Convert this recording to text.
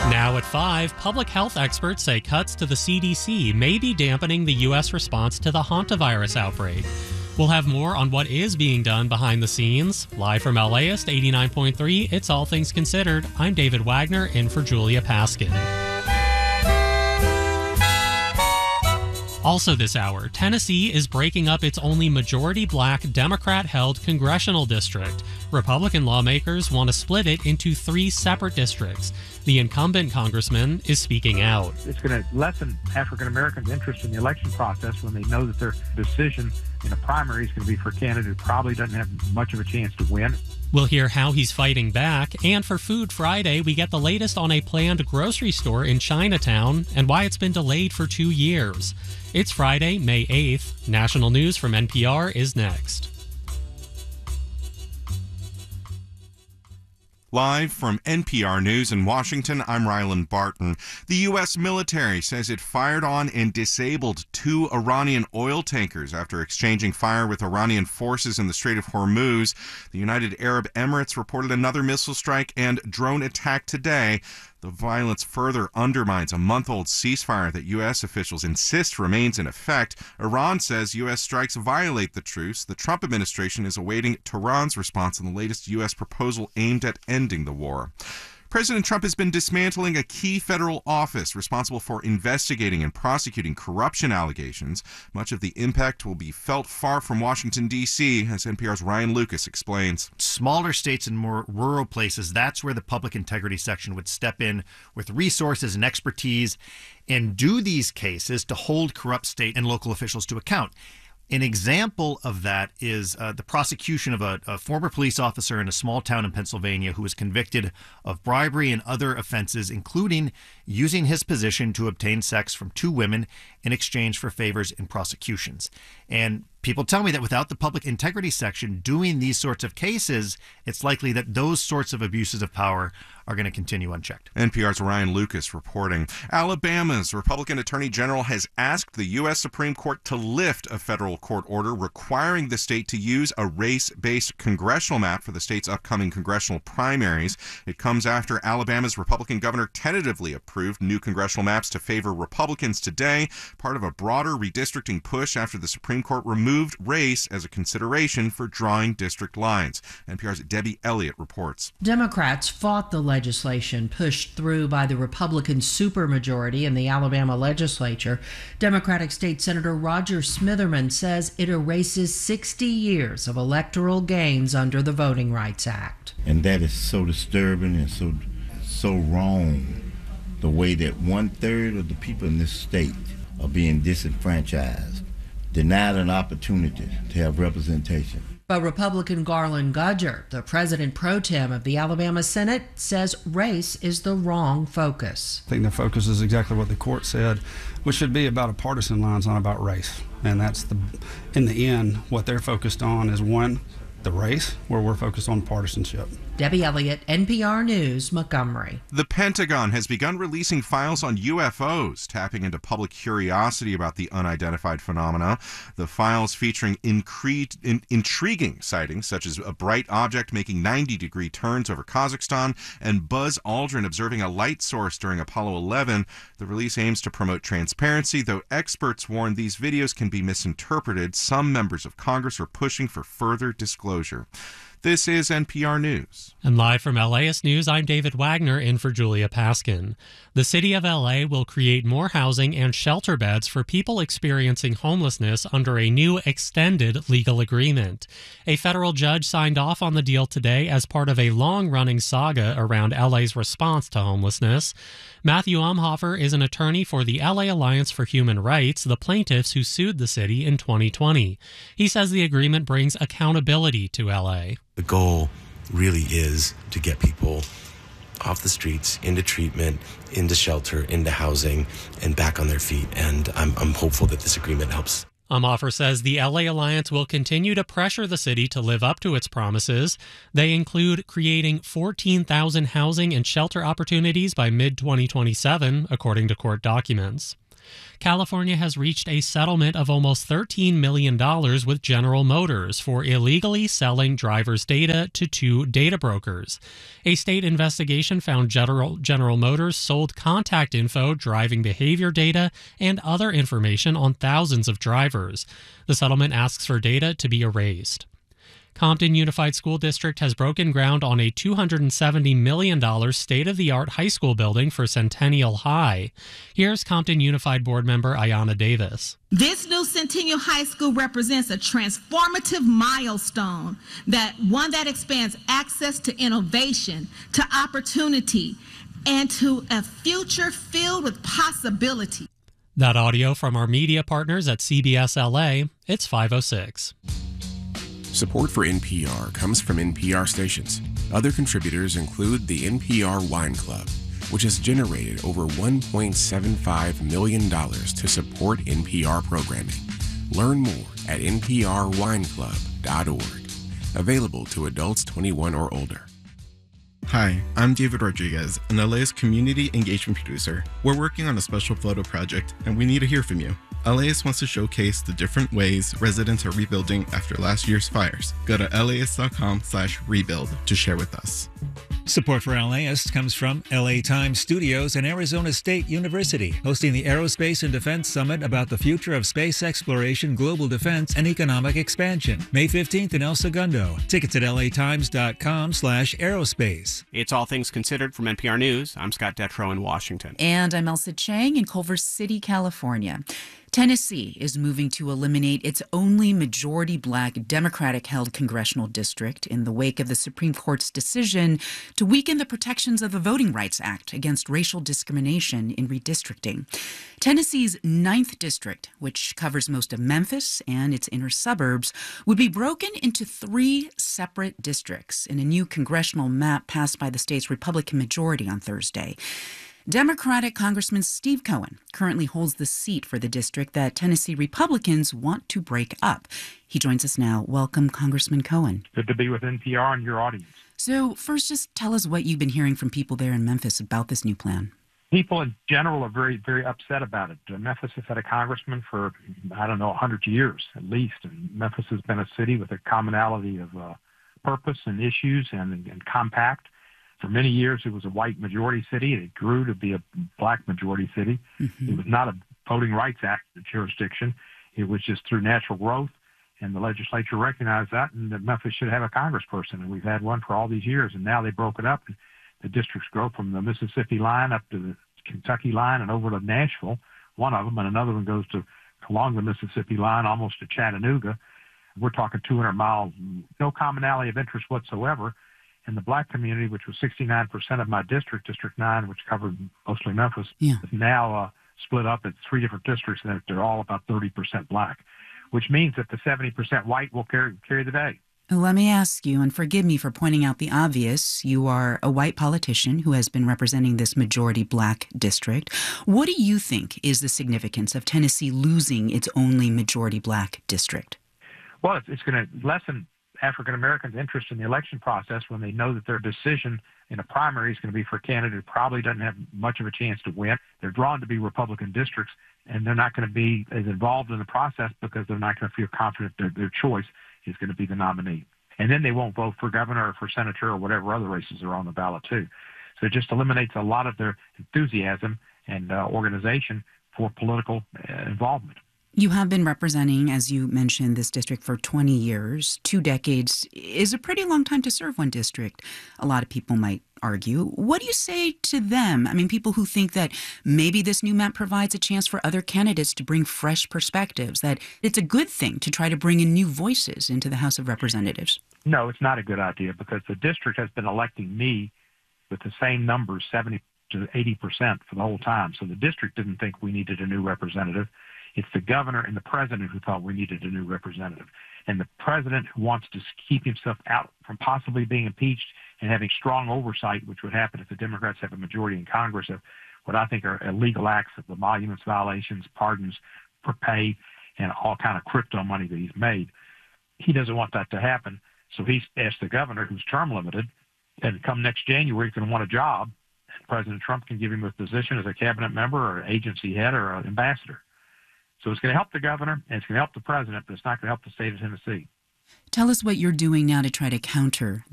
Now at 5, public health experts say cuts to the CDC may be dampening the U.S. response to the hantavirus outbreak. We'll have more on what is being done behind the scenes. Live from LAist 89.3, it's All Things Considered. I'm David Wagner, in for Julia Paskin. Also this hour, Tennessee is breaking up its only majority black Democrat-held congressional district. Republican lawmakers want to split it into 3 separate districts. The incumbent congressman is speaking out. It's going to lessen African Americans' interest in the election process when they know that their decision in a primary is going to be for a candidate who probably doesn't have much of a chance to win. We'll hear how he's fighting back, and for Food Friday, we get the latest on a planned grocery store in Chinatown and why it's been delayed for 2 years. It's Friday, May 8th. National news from NPR is next. Live from NPR News in Washington, I'm Ryland Barton. The U.S. military says it fired on and disabled 2 Iranian oil tankers after exchanging fire with Iranian forces in the Strait of Hormuz. The United Arab Emirates reported another missile strike and drone attack today. The violence further undermines a month-old ceasefire that U.S. officials insist remains in effect. Iran says U.S. strikes violate the truce. The Trump administration is awaiting Tehran's response on the latest U.S. proposal aimed at ending the war. President Trump has been dismantling a key federal office responsible for investigating and prosecuting corruption allegations. Much of the impact will be felt far from Washington, D.C., as NPR's Ryan Lucas explains. Smaller states and more rural places, that's where the public integrity section would step in with resources and expertise and do these cases to hold corrupt state and local officials to account. An example of that is the prosecution of a former police officer in a small town in Pennsylvania who was convicted of bribery and other offenses, including using his position to obtain sex from 2 women in exchange for favors in prosecutions. And people tell me that without the public integrity section doing these sorts of cases, it's likely that those sorts of abuses of power are going to continue unchecked. NPR's Ryan Lucas reporting. Alabama's Republican Attorney General has asked the U.S. Supreme Court to lift a federal court order requiring the state to use a race-based congressional map for the state's upcoming congressional primaries. It comes after Alabama's Republican governor tentatively approved new congressional maps to favor Republicans today, part of a broader redistricting push after the Supreme Court removed race as a consideration for drawing district lines. NPR's Debbie Elliott reports. Democrats fought the legislation pushed through by the Republican supermajority in the Alabama legislature. Democratic State Senator Roger Smitherman says it erases 60 years of electoral gains under the Voting Rights Act. And that is so disturbing and so wrong, the way that 1/3 of the people in this state are being disenfranchised, denied an opportunity to have representation. But Republican Garland Gudger, the president pro tem of the Alabama Senate, says race is the wrong focus. I think their focus is exactly what the court said, which should be about a partisan line, not about race. And that's, in the end, what they're focused on is, 1, the race, where we're focused on partisanship. Debbie Elliott, NPR News, Montgomery. The Pentagon has begun releasing files on UFOs, tapping into public curiosity about the unidentified phenomena. The files featuring intriguing sightings, such as a bright object making 90-degree turns over Kazakhstan and Buzz Aldrin observing a light source during Apollo 11. The release aims to promote transparency, though experts warn these videos can be misinterpreted. Some members of Congress are pushing for further disclosure. This is NPR News. And live from LAist News, I'm David Wagner, in for Julia Paskin. The city of LA will create more housing and shelter beds for people experiencing homelessness under a new extended legal agreement. A federal judge signed off on the deal today as part of a long-running saga around LA's response to homelessness. Matthew Umhofer is an attorney for the LA Alliance for Human Rights, the plaintiffs who sued the city in 2020. He says the agreement brings accountability to LA. The goal really is to get people off the streets, into treatment, into shelter, into housing, and back on their feet. And I'm hopeful that this agreement helps. Umhofer says the LA Alliance will continue to pressure the city to live up to its promises. They include creating 14,000 housing and shelter opportunities by mid-2027, according to court documents. California has reached a settlement of almost $13 million with General Motors for illegally selling drivers' data to two data brokers. A state investigation found General Motors sold contact info, driving behavior data, and other information on thousands of drivers. The settlement asks for data to be erased. Compton Unified School District has broken ground on a $270 million state-of-the-art high school building for Centennial High. Here's Compton Unified Board member Ayanna Davis. This new Centennial High School represents a transformative milestone, one that expands access to innovation, to opportunity, and to a future filled with possibility. That audio from our media partners at CBS LA. It's 5:06. Support for NPR comes from NPR stations. Other contributors include the NPR Wine Club, which has generated over $1.75 million to support NPR programming. Learn more at nprwineclub.org. Available to adults 21 or older. Hi, I'm David Rodriguez, an LAist community engagement producer. We're working on a special photo project, and we need to hear from you. LAist wants to showcase the different ways residents are rebuilding after last year's fires. Go to laist.com/rebuild to share with us. Support for LAist comes from LA Times Studios and Arizona State University, hosting the Aerospace and Defense Summit about the future of space exploration, global defense, and economic expansion. May 15th in El Segundo. Tickets at latimes.com/aerospace. It's All Things Considered from NPR News. I'm Scott Detrow in Washington. And I'm Elsa Chang in Culver City, California. Tennessee is moving to eliminate its only majority black Democratic-held congressional district in the wake of the Supreme Court's decision to weaken the protections of the Voting Rights Act against racial discrimination in redistricting. Tennessee's 9th district, which covers most of Memphis and its inner suburbs, would be broken into 3 separate districts in a new congressional map passed by the state's Republican majority on Thursday. Democratic Congressman Steve Cohen currently holds the seat for the district that Tennessee Republicans want to break up. He joins us now. Welcome, Congressman Cohen. Good to be with NPR and your audience. So first, just tell us what you've been hearing from people there in Memphis about this new plan. People in general are very, very upset about it. Memphis has had a congressman for, 100 years at least. And Memphis has been a city with a commonality of purpose and issues and compact. For many years, it was a white majority city. It grew to be a black majority city. Mm-hmm. It was not a Voting Rights Act jurisdiction. It was just through natural growth, and the legislature recognized that, and that Memphis should have a congressperson, and we've had one for all these years, and now they broke it up. And the districts grow from the Mississippi line up to the Kentucky line and over to Nashville, one of them, and another one goes to along the Mississippi line almost to Chattanooga. We're talking 200 miles, no commonality of interest whatsoever. And the black community, which was 69% of my district, District 9, which covered mostly Memphis, is now split up at 3 different districts, and they're all about 30% black, which means that the 70% white will carry the day. Let me ask you, and forgive me for pointing out the obvious, you are a white politician who has been representing this majority black district. What do you think is the significance of Tennessee losing its only majority black district? Well, it's going to lessen African Americans' interest in the election process when they know that their decision in a primary is going to be for a candidate who probably doesn't have much of a chance to win. They're drawn to be Republican districts, and they're not going to be as involved in the process because they're not going to feel confident that their choice is going to be the nominee. And then they won't vote for governor or for senator or whatever other races are on the ballot too. So it just eliminates a lot of their enthusiasm and organization for political involvement. You have been representing, as you mentioned, this district for 20 years. 2 decades is a pretty long time to serve one district, a lot of people might argue. What do you say to them? I mean, people who think that maybe this new map provides a chance for other candidates to bring fresh perspectives, that it's a good thing to try to bring in new voices into the House of Representatives. No, it's not a good idea because the district has been electing me with the same numbers, 70 to 80% for the whole time. So the district didn't think we needed a new representative. It's the governor and the president who thought we needed a new representative. And the president who wants to keep himself out from possibly being impeached and having strong oversight, which would happen if the Democrats have a majority in Congress of what I think are illegal acts of the emoluments violations, pardons for pay, and all kind of crypto money that he's made. He doesn't want that to happen. So he's asked the governor, who's term limited, and come next January, he's going to want a job. President Trump can give him a position as a cabinet member or an agency head or an ambassador. So it's going to help the governor and it's going to help the president, but it's not going to help the state of Tennessee. Tell us what you're doing now to try to counter